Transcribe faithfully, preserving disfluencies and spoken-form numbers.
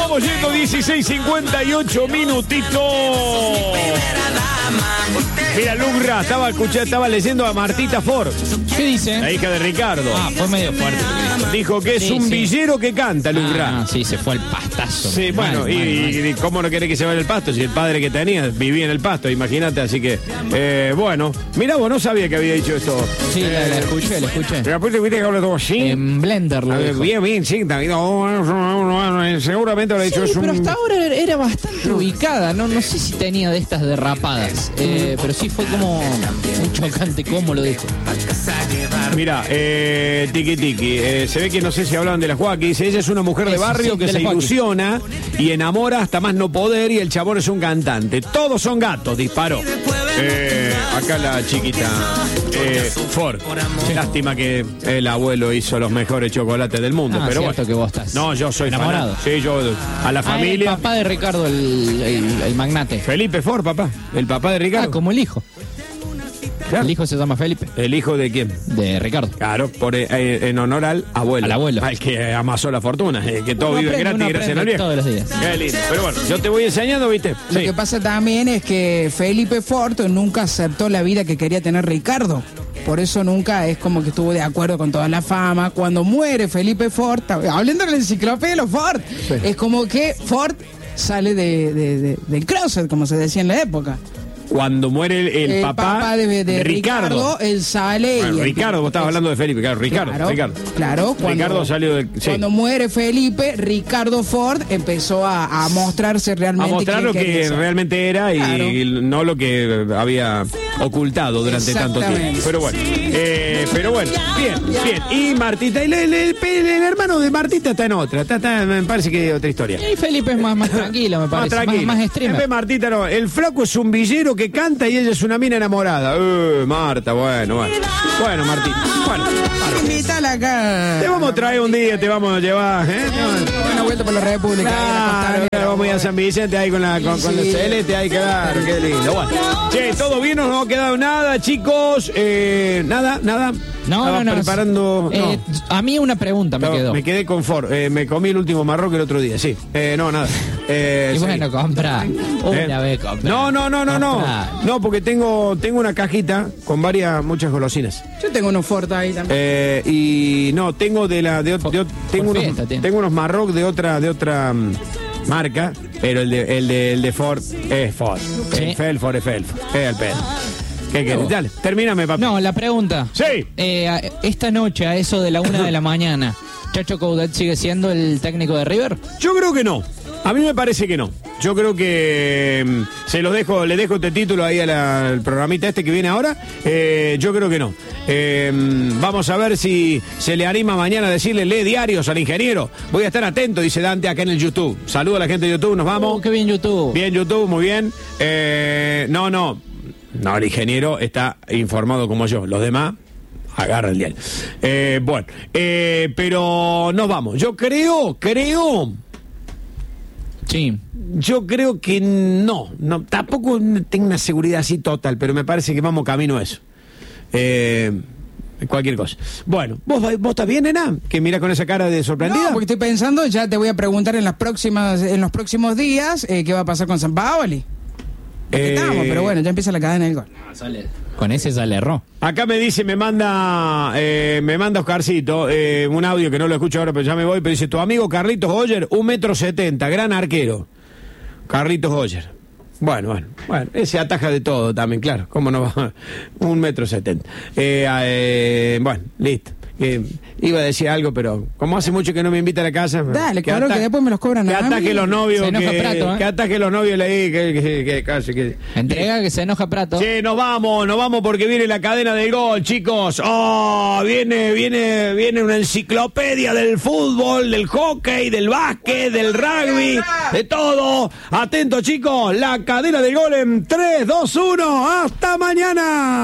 Vamos yendo, dieciséis cincuenta y ocho minutitos. Mira, Lugra, estaba escuchando, estaba leyendo a Martita Ford. ¿Qué dice? La hija de Ricardo. Ah, fue medio fuerte. Dijo que es Sí, un sí. villero que canta, Lugra. Ah, sí, se fue al pastazo. Sí, bueno, Mal, y, mal, mal. y cómo no querés que se vaya el pasto, si el padre que tenía vivía en el pasto, imagínate, así que, eh, bueno, mirá, vos no sabía que había dicho esto. Sí, la, la escuché, la escuché. Pero después te viste que habla todo así. En Blender lo A ver, dijo. bien, bien, sí, David, oh, seguramente lo ha dicho. Sí, es un... pero hasta ahora era bastante ubicada. No, no sé si tenía de estas derrapadas. Eh, pero sí fue como un chocante cómo lo dijo. Mira, eh, Tiki Tiki, eh, se ve que no sé si hablaban de la Joaquín, dice, ella es una mujer de Eso, barrio sí, que de la se Joaquín. ilusiona y enamora hasta más no poder y el chabón es un cantante. Todos son gatos, disparó. Eh, acá la chiquita eh, Ford. Lástima que el abuelo hizo los mejores chocolates del mundo, Ah, pero cierto bueno. que vos estás No, yo soy enamorado. fanático. Sí, yo a la Ah, familia. el papá de Ricardo, el, el, el magnate. Felipe Ford, papá. El papá de Ricardo. Ah, como el hijo. Claro. El hijo se llama Felipe. ¿El hijo de quién? De Ricardo. Claro, por, eh, en honor al abuelo. Al abuelo. Al que amasó la fortuna, eh, que todo Uno vive aprende, gratis uno gracias aprende al viejo. todos los días. Qué lindo. Pero bueno, yo te voy enseñando, ¿viste? Lo Sí. que pasa también es que Felipe Ford nunca aceptó la vida que quería tener Ricardo. Por eso nunca es como que estuvo de acuerdo con toda la fama. Cuando muere Felipe Ford, hablando de la enciclopedia de los Ford, Sí. es como que Ford sale de, de- de- del closet, como se decía en la época. Cuando muere el, el El papá, de, de Ricardo. Ricardo, él sale Bueno, y... Ricardo, vos estabas hablando de Felipe, claro, Ricardo, Claro, Ricardo. claro, cuando- Ricardo salió del... sí. Cuando muere Felipe, Ricardo Ford empezó a, a mostrarse A realmente mostrar quién lo quería que ser. realmente era y Claro. no lo que había ocultado durante tanto tiempo. Exactamente. Pero bueno, eh, pero bueno, bien, bien. Y Martita, y el, el- el- el hermano de Martita está en otra, está, está- me parece que otra historia. Y Felipe es más, más tranquilo, me parece. Más, tranquilo. más En streamer. vez de Martita no, el flaco es un villero que canta y ella es una mina enamorada. Eh, Marta, bueno, bueno. Bueno, Martita, bueno. Invítala acá. Te vamos a traer un día, te vamos a llevar, ¿eh? Te vamos a- Una vuelta por la República. ahí en la Claro, costanera. claro, vamos a ir a San Vicente ahí con, la, con, con los Sí. celeste, ahí claro, qué lindo. Bueno. Che, todo bien, no nos ha quedado nada, chicos. Eh, nada, nada. No, Estaba no, no. preparando. Eh, no. A mí una pregunta me No, quedó. me quedé con Ford. Eh, me comí el último marroque el otro día, sí. Eh, no, nada. Eh, Y sí. bueno, compra. Una Eh. vez compra. No, no, no, no, no. Comprá. No, porque tengo, tengo una cajita con varias, muchas golosinas. Yo tengo unos Ford ahí también. Eh, y no, tengo de la de, ot- de ot- tengo por unos, fiesta tiene. tengo unos Marroc de otra de otra mm, marca, pero el de el de, el de Ford es Ford. Sí. El Felford es Felford. Es el pedo. ¿Qué querés? Dale, termíname, papá. No, la pregunta. Sí. Eh, a- esta noche, a eso de la una de la mañana, ¿Chacho Coudet sigue siendo el técnico de River? Yo creo que no. A mí me parece que no. Yo creo que mm, se los dejo, le dejo este título ahí a la- al programita este que viene ahora. Eh, yo creo que no. Eh, mm, vamos a ver si se le anima mañana a decirle lee diarios al ingeniero. Voy a estar atento, dice Dante acá en el YouTube. Saludo a la gente de YouTube, nos vamos. Oh, qué bien YouTube. Bien, YouTube, muy bien. Eh, no, no. No, el ingeniero está informado como yo. Los demás, agarra el diario. Eh, bueno, eh, pero nos vamos. Yo creo, creo. Sí. Yo creo que no, no, tampoco tengo una seguridad así total, pero me parece que vamos camino a eso. Eh, cualquier cosa. Bueno, ¿vos, vos estás bien, nena? Que mira con esa cara de sorprendida. No, porque estoy pensando, ya te voy a preguntar en las próximas, en los próximos días eh, qué va a pasar con San Paoli. Eh, Estamos, pero bueno, ya empieza la cadena del gol. Con ese ya le erró. Acá me dice, me manda, eh, me manda Oscarcito, eh, un audio que no lo escucho ahora, pero ya me voy, pero dice, tu amigo Carlitos Hoyer, un metro setenta, gran arquero. Carlitos Hoyer. Bueno, bueno, bueno, ese ataja de todo también, claro, cómo no va, un metro setenta. Eh, eh, bueno, listo. Eh, iba a decir algo, pero como hace mucho que no me invita a la casa, Dale, claro, ata- que después me los cobran que a mí. ataque los novios, Se enoja que, Prato, ¿eh? que ataque los novios leí, que, que, que, casi, que- Entrega que se enoja Prato. Che, nos vamos, nos vamos porque viene la cadena del gol, chicos. Oh, viene, viene, viene una enciclopedia del fútbol, del hockey, del básquet, del rugby, de todo. Atentos, chicos, la cadena del gol en tres, dos, uno. ¡Hasta mañana!